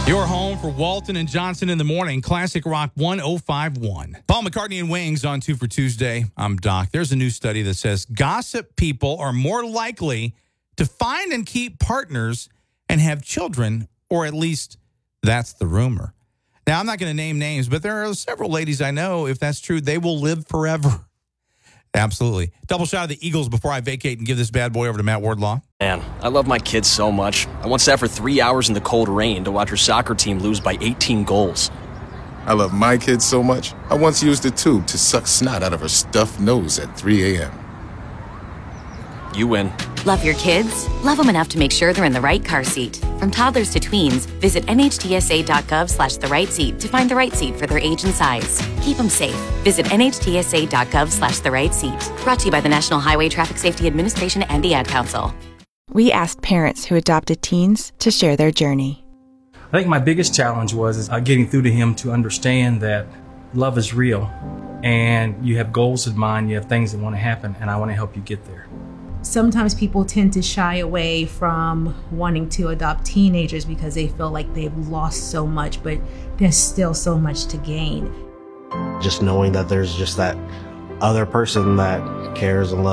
Your home for Walton and Johnson in the morning. Classic Rock 1051. Paul McCartney and Wings on 2 for Tuesday. I'm Doc. There's a new study that says gossip people are more likely to find and keep partners and have children, or at least that's the rumor. Now, I'm not going to name names, but there are several ladies I know, if that's true, they will live forever. Absolutely. Double shot of the Eagles before I vacate and give this bad boy over to Matt Wardlaw. Man, I love my kids so much. I once sat for 3 hours in the cold rain to watch her soccer team lose by 18 goals. I love my kids so much, I once used a tube to suck snot out of her stuffed nose at 3 a.m. You win. Love your kids? Love them enough to make sure they're in the right car seat. From toddlers to tweens, visit nhtsa.gov/the-right seat to find the right seat for their age and size. Keep them safe. Visit nhtsa.gov/the-right seat. Brought to you by the National Highway Traffic Safety Administration and the Ad Council. We asked parents who adopted teens to share their journey. I think my biggest challenge was getting through to him to understand that love is real and you have goals in mind, you have things that want to happen, and I want to help you get there. Sometimes people tend to shy away from wanting to adopt teenagers because they feel like they've lost so much, but there's still so much to gain. Just knowing that there's just that other person that cares and loves